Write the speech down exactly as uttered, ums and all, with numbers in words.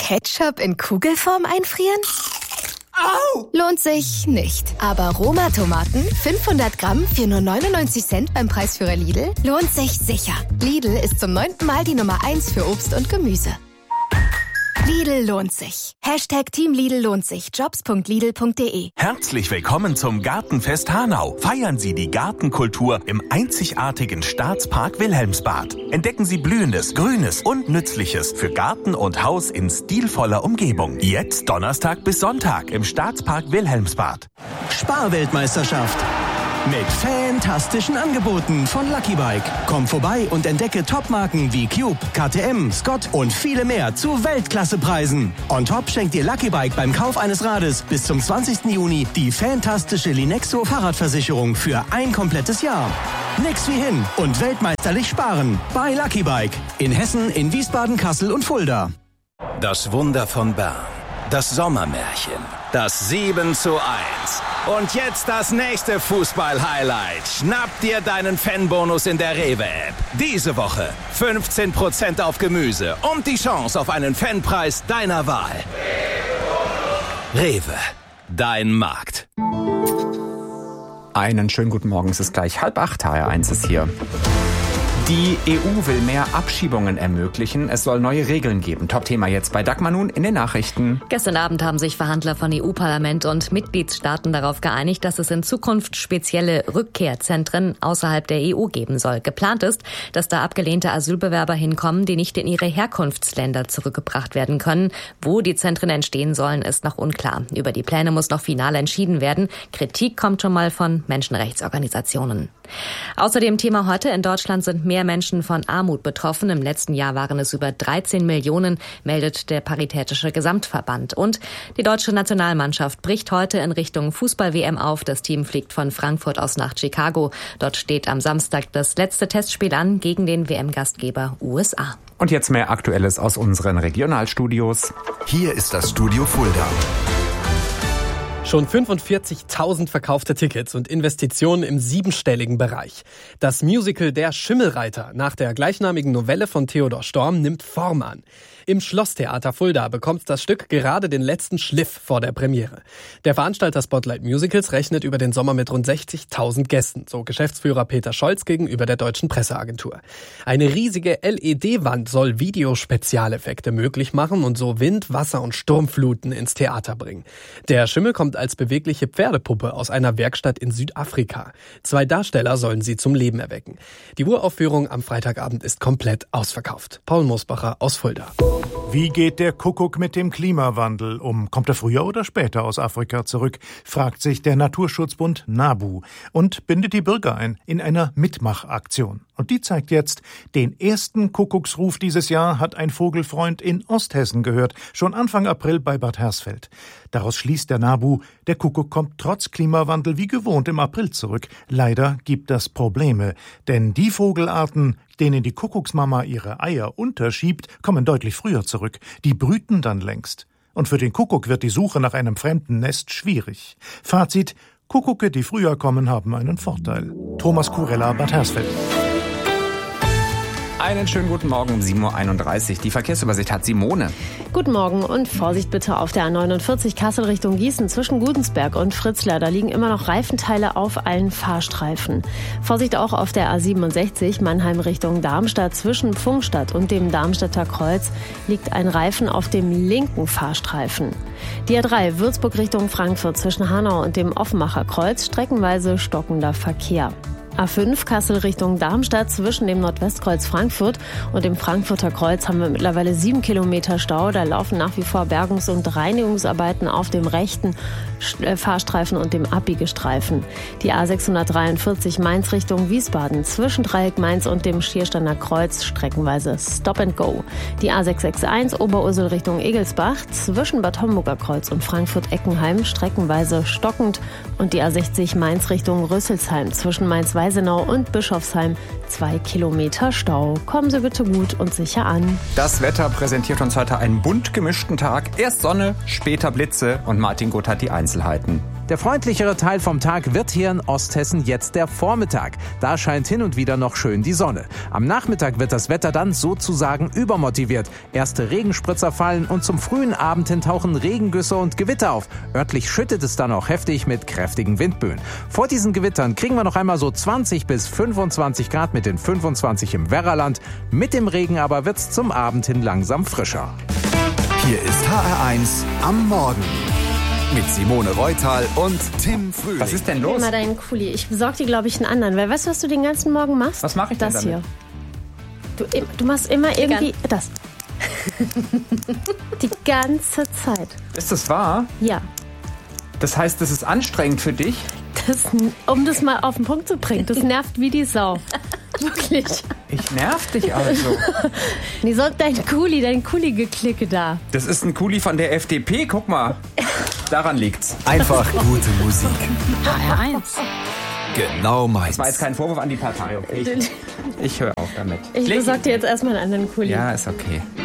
Ketchup in Kugelform einfrieren? Au! Lohnt sich nicht. Aber Roma-Tomaten, fünfhundert Gramm für nur neunundneunzig Cent beim Preisführer Lidl, lohnt sich sicher. Lidl ist zum neunten Mal die Nummer eins für Obst und Gemüse. Lidl lohnt sich. Hashtag Team Lidl lohnt sich. Jobs punkt lidl punkt de. Herzlich willkommen zum Gartenfest Hanau. Feiern Sie die Gartenkultur im einzigartigen Staatspark Wilhelmsbad. Entdecken Sie Blühendes, Grünes und Nützliches für Garten und Haus in stilvoller Umgebung. Jetzt Donnerstag bis Sonntag im Staatspark Wilhelmsbad. Sparweltmeisterschaft. Mit fantastischen Angeboten von Lucky Bike. Komm vorbei und entdecke Topmarken wie Cube, K T M, Scott und viele mehr zu Weltklassepreisen. On top schenkt dir Lucky Bike beim Kauf eines Rades bis zum zwanzigsten Juni die fantastische Linexo Fahrradversicherung für ein komplettes Jahr. Nix wie hin und weltmeisterlich sparen bei Lucky Bike. In Hessen, in Wiesbaden, Kassel und Fulda. Das Wunder von Bern. Das Sommermärchen. Das sieben zu eins. Und jetzt das nächste Fußball-Highlight. Schnapp dir deinen Fanbonus in der Rewe-App. Diese Woche fünfzehn Prozent auf Gemüse und die Chance auf einen Fanpreis deiner Wahl. Rewe, dein Markt. Einen schönen guten Morgen, es ist gleich halb acht, H R eins ist hier. Die E U will mehr Abschiebungen ermöglichen. Es soll neue Regeln geben. Top-Thema jetzt bei Dagmar nun in den Nachrichten. Gestern Abend haben sich Verhandler von E U-Parlament und Mitgliedstaaten darauf geeinigt, dass es in Zukunft spezielle Rückkehrzentren außerhalb der E U geben soll. Geplant ist, dass da abgelehnte Asylbewerber hinkommen, die nicht in ihre Herkunftsländer zurückgebracht werden können. Wo die Zentren entstehen sollen, ist noch unklar. Über die Pläne muss noch final entschieden werden. Kritik kommt schon mal von Menschenrechtsorganisationen. Außerdem Thema heute: In Deutschland sind mehr Menschen von Armut betroffen. Im letzten Jahr waren es über dreizehn Millionen, meldet der Paritätische Gesamtverband. Und die deutsche Nationalmannschaft bricht heute in Richtung Fußball-W M auf. Das Team fliegt von Frankfurt aus nach Chicago. Dort steht am Samstag das letzte Testspiel an gegen den W M-Gastgeber U S A. Und jetzt mehr Aktuelles aus unseren Regionalstudios. Hier ist das Studio Fulda. Schon fünfundvierzigtausend verkaufte Tickets und Investitionen im siebenstelligen Bereich. Das Musical Der Schimmelreiter nach der gleichnamigen Novelle von Theodor Storm nimmt Form an. Im Schlosstheater Fulda bekommt das Stück gerade den letzten Schliff vor der Premiere. Der Veranstalter Spotlight Musicals rechnet über den Sommer mit rund sechzigtausend Gästen, so Geschäftsführer Peter Scholz gegenüber der Deutschen Presseagentur. Eine riesige L E D-Wand soll Videospezialeffekte möglich machen und so Wind, Wasser und Sturmfluten ins Theater bringen. Der Schimmel kommt als bewegliche Pferdepuppe aus einer Werkstatt in Südafrika. Zwei Darsteller sollen sie zum Leben erwecken. Die Uraufführung am Freitagabend ist komplett ausverkauft. Paul Mosbacher aus Fulda. Wie geht der Kuckuck mit dem Klimawandel um? Kommt er früher oder später aus Afrika zurück? Fragt sich der Naturschutzbund NABU und bindet die Bürger ein in einer Mitmachaktion. Und die zeigt jetzt, den ersten Kuckucksruf dieses Jahr hat ein Vogelfreund in Osthessen gehört, schon Anfang April bei Bad Hersfeld. Daraus schließt der NABU, der Kuckuck kommt trotz Klimawandel wie gewohnt im April zurück. Leider gibt das Probleme, denn die Vogelarten, denen die Kuckucksmama ihre Eier unterschiebt, kommen deutlich früher zurück. Die brüten dann längst. Und für den Kuckuck wird die Suche nach einem fremden Nest schwierig. Fazit: Kuckucke, die früher kommen, haben einen Vorteil. Thomas Kurella, Bad Hersfeld. Einen schönen guten Morgen um sieben Uhr einunddreißig. Die Verkehrsübersicht hat Simone. Guten Morgen und Vorsicht bitte auf der A neunundvierzig Kassel Richtung Gießen zwischen Gudensberg und Fritzlar. Da liegen immer noch Reifenteile auf allen Fahrstreifen. Vorsicht auch auf der A siebenundsechzig Mannheim Richtung Darmstadt. Zwischen Pfungstadt und dem Darmstädter Kreuz liegt ein Reifen auf dem linken Fahrstreifen. Die A drei Würzburg Richtung Frankfurt zwischen Hanau und dem Offenbacher Kreuz streckenweise stockender Verkehr. A fünf Kassel Richtung Darmstadt zwischen dem Nordwestkreuz Frankfurt und dem Frankfurter Kreuz haben wir mittlerweile sieben Kilometer Stau. Da laufen nach wie vor Bergungs- und Reinigungsarbeiten auf dem rechten Fahrstreifen und dem Abbiegestreifen. Die A sechshundertdreiundvierzig Mainz Richtung Wiesbaden zwischen Dreieck Mainz und dem Schiersteiner Kreuz streckenweise Stop and Go. Die A sechshundereinundsechzig Oberursel Richtung Egelsbach zwischen Bad Homburger Kreuz und Frankfurt-Eckenheim streckenweise stockend und die A sechzig Mainz Richtung Rüsselsheim zwischen Mainz-Weißenstein Weisenau und Bischofsheim zwei Kilometer Stau. Kommen Sie bitte gut und sicher an. Das Wetter präsentiert uns heute einen bunt gemischten Tag. Erst Sonne, später Blitze und Martin Gutt hat die Einzelheiten. Der freundlichere Teil vom Tag wird hier in Osthessen jetzt der Vormittag. Da scheint hin und wieder noch schön die Sonne. Am Nachmittag wird das Wetter dann sozusagen übermotiviert. Erste Regenspritzer fallen und zum frühen Abend hin tauchen Regengüsse und Gewitter auf. Örtlich schüttet es dann auch heftig mit kräftigen Windböen. Vor diesen Gewittern kriegen wir noch einmal so zwanzig bis fünfundzwanzig Grad mit den fünfundzwanzig im Werraland. Mit dem Regen aber wird's zum Abend hin langsam frischer. Hier ist H R eins am Morgen. Mit Simone Reutal und Tim Frühling. Was ist denn los? Immer deinen Kuli. Ich besorge dir, glaube ich, einen anderen. Weil weißt du, was du den ganzen Morgen machst? Was mache ich denn das damit? hier. Du, du machst immer irgendwie das. Die ganze Zeit. Ist das wahr? Ja. Das heißt, das ist anstrengend für dich? Das, um das mal auf den Punkt zu bringen, das nervt wie die Sau. Wirklich. Ich nerv dich also. Nee, so dein Kuli, dein Kuli-Geklicke da. Das ist ein Kuli von der F D P, guck mal. Daran liegt's. Einfach gute Musik. H R eins. Genau meins. Das war jetzt kein Vorwurf an die Partei, okay? Ich, ich höre auf damit. Ich besorge dir jetzt erstmal einen anderen Kuli. Ja, ist okay.